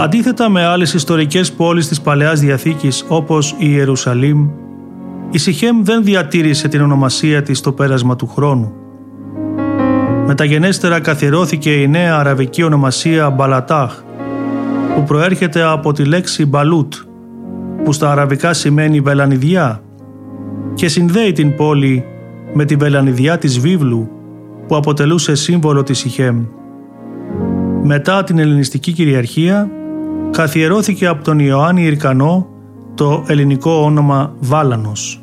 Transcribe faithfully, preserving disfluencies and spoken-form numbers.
Αντίθετα με άλλες ιστορικές πόλεις της Παλαιάς Διαθήκης όπως η Ιερουσαλήμ, η Σιχέμ δεν διατήρησε την ονομασία της στο πέρασμα του χρόνου. Μεταγενέστερα καθιερώθηκε η νέα αραβική ονομασία Μπαλατάχ, που προέρχεται από τη λέξη Μπαλούτ, που στα αραβικά σημαίνει βελανιδιά, και συνδέει την πόλη με τη βελανιδιά της βίβλου που αποτελούσε σύμβολο της Σιχέμ. Μετά την ελληνιστική κυριαρχία καθιερώθηκε από τον Ιωάννη Ηρκανό το ελληνικό όνομα Βάλανος.